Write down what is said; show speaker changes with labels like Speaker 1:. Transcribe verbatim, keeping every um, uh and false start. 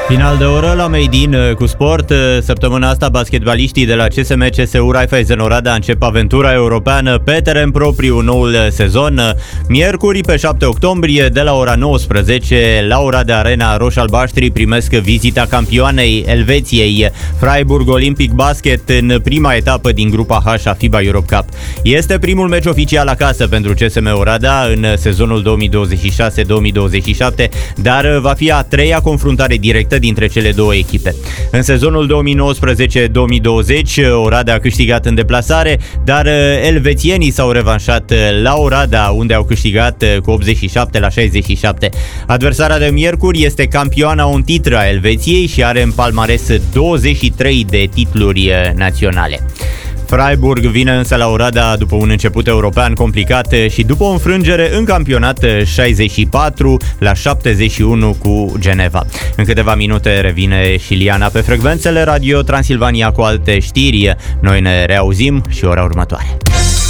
Speaker 1: Final de oră la Made in cu sport. Săptămâna asta basketbaliștii de la C S M C S U Raiffeisen Oradea încep aventura europeană pe teren propriu noul sezon. Miercuri, pe șapte octombrie, de la ora nouăsprezece, la Oradea Arena, roș-albaștrii primesc vizita campioanei Elveției, Freiburg Olympic Basket, în prima etapă din grupa H a FIBA Europe Cup. Este primul meci oficial acasă pentru C S M Oradea în sezonul două mii douăzeci și șase două mii douăzeci și șapte, dar va fi a treia confruntare directă dintre cele două echipe. În sezonul două mii nouăsprezece două mii douăzeci, Oradea a câștigat în deplasare, dar elvețienii s-au revanșat la Oradea, unde au câștigat cu optzeci și șapte la șaizeci și șapte. Adversara de miercuri este campioana în titră a Elveției și are în palmares douăzeci și trei de titluri naționale. Freiburg vine însă la Oradea după un început european complicat și după o înfrângere în campionat șaizeci și patru la șaptezeci și unu cu Geneva. În câteva minute revine și Liana pe frecvențele Radio Transilvania cu alte știri. Noi ne reauzim și ora următoare.